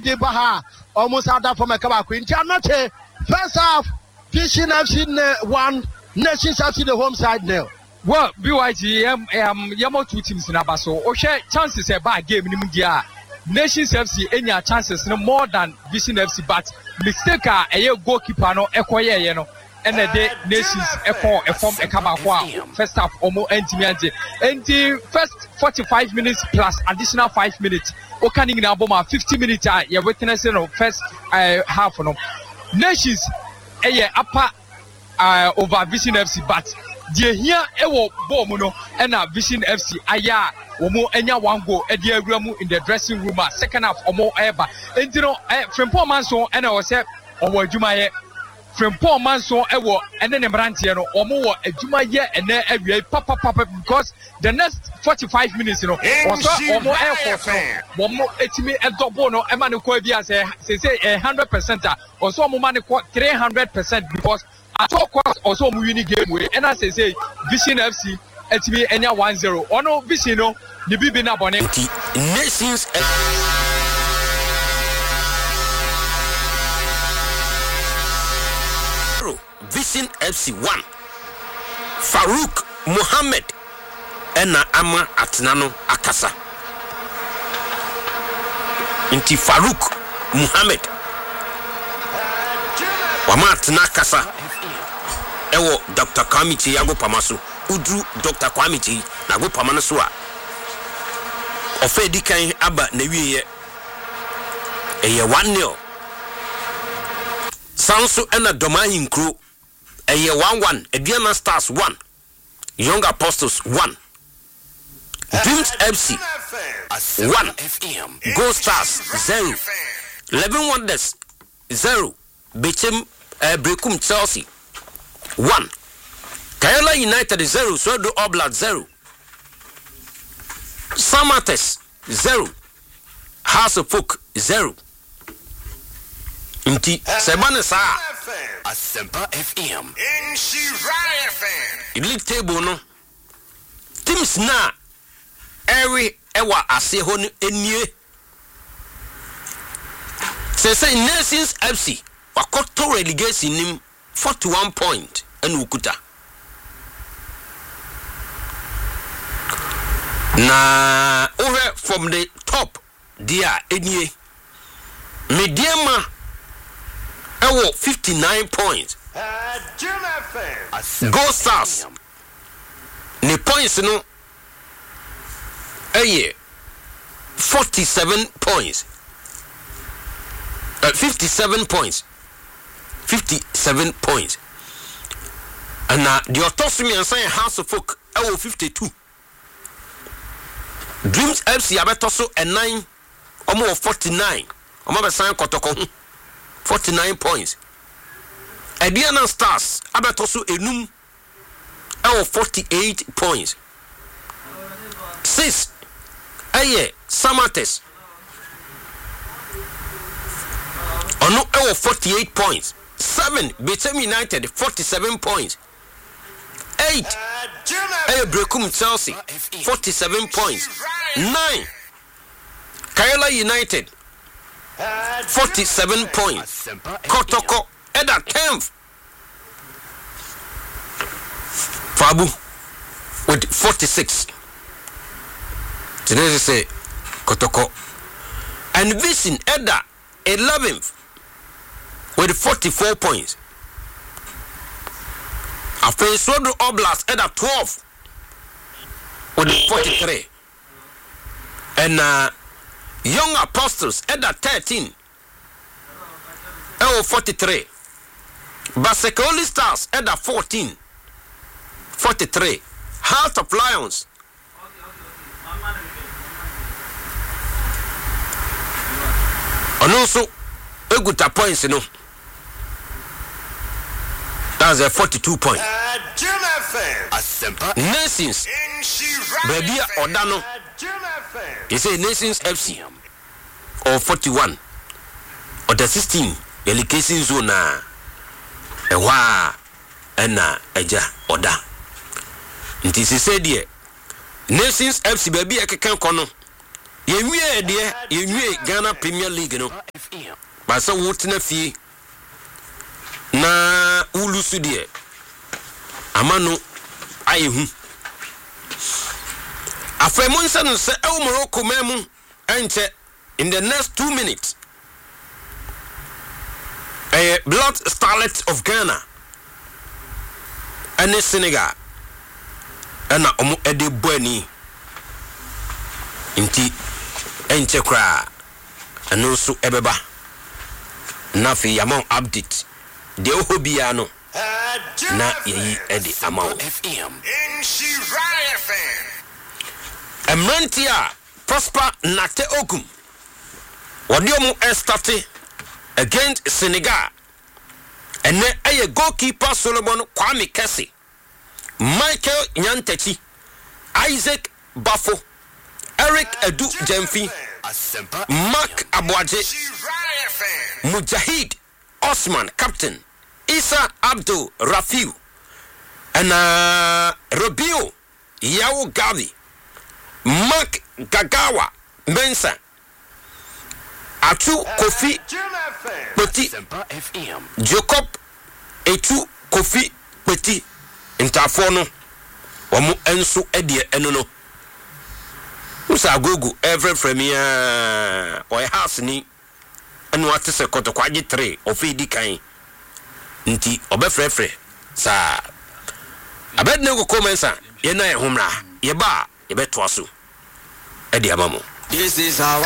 de baha almost out from a kabako in Janoche. First half, Vision FC 1, Nations FC the home side now. Well, BYG, Yamo 2 teams in Abaso. Oshe chances a bad game in India. Nations FC any chances no more than Vision FC, but mistake a goalkeeper no equoye you know. And the day Nations a form a kabakwa first half almost empty. And the first 45 minutes plus additional 5 minutes. Okaning in Aboma 50 minutes. You're witnessing of first half no. Nations upper over Vision FC, but the here ewo ball no and Vision FC aya omo enya one goal e dey awuramu in the dressing room second half omo eba entino Frimpong Manson and I was say owo adwuma ye Frimpong Manson ewo ene ne brante no omo wo adwuma ye ene awie papa because the next 45 minutes you know also omo omo etimi edobo no e ma ne ko bia say 100% also omo ma ne ko 300% because at all cost also winning game way and I say Vision FC etimi enya 1-0 ono Vision no ni bibi na bone Nations Vision FC 1 Farouk Mohammed ena ama atnano akasa inti Farouk Mohammed wama atna akasa ewo Dr. Kwame yago pamaso udru Dr. Kwame na go pamano so a ofedi kan aba na wiye eye 1-0 Sanso ena Domain Crew eye 1-1 Ediana Stars 1 Young Apostles 1 Dreams FC 1 Go Stars 0 11 Wonders 0 Bechem Brekum Chelsea 1 Kayala United 0 Sodo Oblast 0 Samates 0 House of Folk 0 Inti Sebane sa Asempa FM in Shiraya FM League table no teams na every ewa ase ho no enie say Nations FC wakoto relegation nim 41 point and ukuta na over from the top dia enie mediama ewo 59 points Go Stars ne points no 47 points 57 points 57 points and the autonomy and say House of Folk 52 Dreams FC abetoso and 9 almost 49 omo be sign kotoko 49 points Ediana Stars abetoso enum 48 points 6 Samates ono 48 points 7 Bechem United 47 points 8 Brekum Chelsea 47 points 9 Kayala United 47 points Kotoko Eda 10th Fabu with 46 today say Kotoko and Vision Eda 11th with 44 points after Sodo Oblast Eda 12 with 43 and Young Apostles Eda 13 43 Basekoli Stars Eda 14 43 Heart of Lions and also Eguta points no that's a 42 point Nations baby Odano he say Nations FC or 41 or the 16 delegation zone ewa ena eja oda nti se say there Nations FC baby ekeken kono yenwie de yenwie Ghana Premier League no ba se wotena fie na ulusu de amano ayehu afemonsa no se e Morocco memu enche in the next 2 minutes a Blood Starlet of Ghana and Senegal and omo ede boani inti enche kra anu so ebeba na fi amount update de ohobia no na yi ede amount FM in Shiraya FM. Emrantia Prosper Nate Ogum Wadiomu estate against Senegal and then a goalkeeper Solomon Kwame Kesse, Michael Nyantechi, Isaac Bafo, Eric Edu Jemfi, Mark Abwaje, Mujahid Osman Captain, Isa Abdul Rafiu, and Robio Yao Gavi, Mark Gagawa Mensa, Atu Kofi Petit, Jacob Etu Kofi Petit, Intafono, Wamu Ensu Edie Enono. Musa Gugu every premier or house ni, and what is a Kotokwaji 3 of Fidi Kain. Nti Obefrefre, sa. I bet no commensa, Yena Humra, Yeba, Yebetwasu, Eddie Amamo. This is how